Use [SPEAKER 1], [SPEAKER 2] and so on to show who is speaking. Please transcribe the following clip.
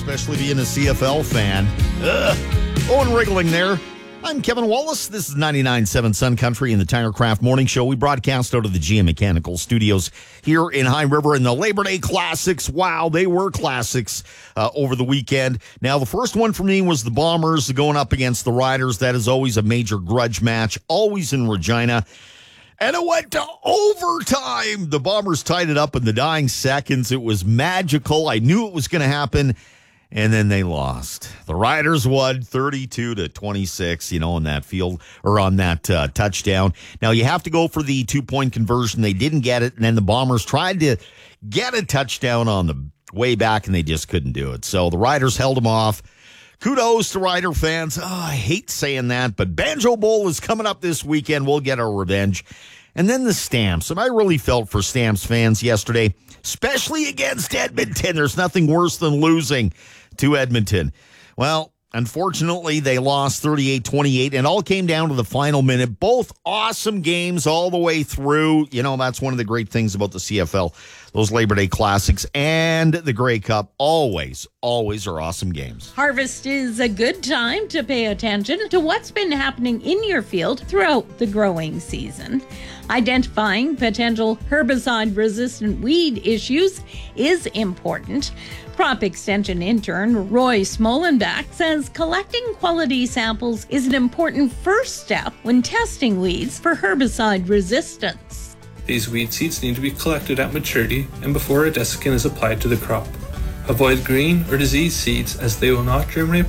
[SPEAKER 1] Especially being a CFL fan. Owen Riggling there. I'm Kevin Wallace. This is 99.7 Sun Country in the TireCraft Morning Show. We broadcast out of the GM Mechanical Studios here in High River, in the Labor Day Classics. Wow, they were classics over the weekend. Now, the first one for me was the Bombers going up against the Riders. That is always a major grudge match, always in Regina. And it went to overtime. The Bombers tied it up in the dying seconds. It was magical. I knew it was going to happen. And then they lost. The Riders won 32-26, on that field or on that touchdown. Now, you have to go for the 2-point conversion. They didn't get it. And then the Bombers tried to get a touchdown on the way back, and they just couldn't do it. So the Riders held them off. Kudos to Rider fans. Oh, I hate saying that, but Banjo Bowl is coming up this weekend. We'll get our revenge. And then the Stamps. And I really felt for Stamps fans yesterday, especially against Edmonton. There's nothing worse than losing to Edmonton. Well, unfortunately, they lost 38-28, and it all came down to the final minute. Both awesome games all the way through. That's one of the great things about the CFL. Those Labor Day Classics and the Grey Cup always are awesome games.
[SPEAKER 2] Harvest is a good time to pay attention to what's been happening in your field throughout the growing season. Identifying potential herbicide-resistant weed issues is important. Crop Extension intern Roy Smolenbeck says collecting quality samples is an important first step when testing weeds for herbicide resistance.
[SPEAKER 3] These weed seeds need to be collected at maturity and before a desiccant is applied to the crop. Avoid green or diseased seeds as they will not germinate